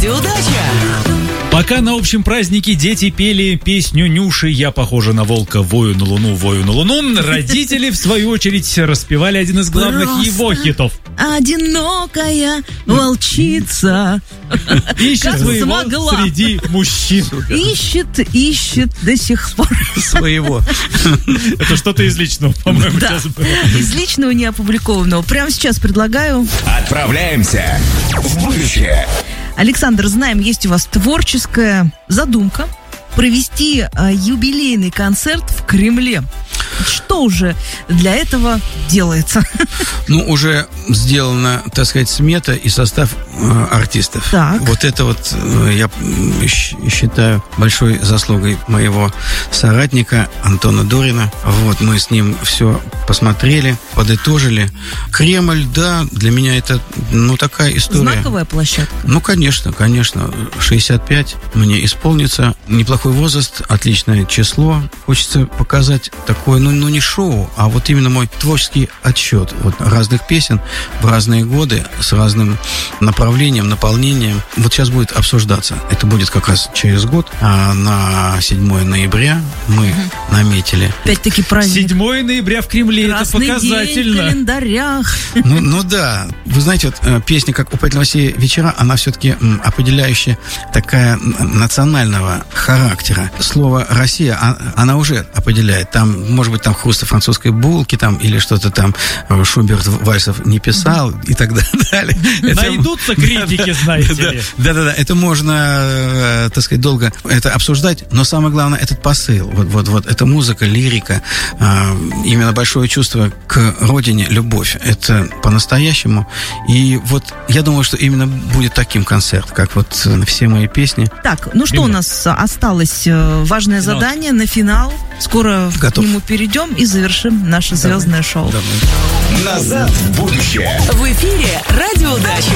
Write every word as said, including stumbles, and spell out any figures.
Радиоудача. Пока на общем празднике дети пели песню Нюши «Я похожа на волка, вою на луну, вою на луну», родители, в свою очередь, распевали один из главных Просто его хитов. Одинокая волчица Ищет своего смогла. среди мужчин. Ищет, ищет до сих пор. Своего. Это что-то из личного, по-моему, Да, сейчас было. из личного не опубликованного. Прямо сейчас предлагаю. Отправляемся в будущее. Александр, знаем, есть у вас творческая задумка провести а, юбилейный концерт в Кремле. Что уже для этого делается? Ну, уже сделана, так сказать, смета и состав э, артистов. Так. Вот это вот э, я щ- считаю большой заслугой моего соратника Антона Дорина. Вот, мы с ним все посмотрели, подытожили. Кремль, да, для меня это, ну, такая история. Знаковая площадка. Ну, конечно, конечно. шестьдесят пять мне исполнится. Неплохой возраст, отличное число. Хочется показать такое, ну, ну, не шоу, а вот именно мой творческий отсчет вот разных песен в разные годы с разным направлением, наполнением. Вот сейчас будет обсуждаться. Это будет как раз через год. А на седьмое ноября мы угу. наметили. Опять-таки праздник. седьмое ноября в Кремле. Красный это показательно. День в календарях. Ну, ну да. Вы знаете, вот песня «Как упать на России вечера», она все-таки определяющая такая национального характера. Слово «Россия», она уже определяет. Там, может быть, там хруста французской булки, там, или что-то там Шуберт вальсов не писал, mm-hmm. и так далее. Найдутся критики, знаете ли. Да-да-да, это можно, так сказать, долго это обсуждать, но самое главное, этот посыл. Вот, вот, вот, это музыка, лирика, именно большое чувство к родине, любовь. Это по-настоящему. И вот я думаю, что именно будет таким концерт, как вот все мои песни. Так, ну что у нас осталось? Важное финал. Задание на финал. Скоро Готов. К нему перейдем и завершим наше звездное Давай. шоу. Давай. Назад в будущее. В эфире Радиоудача.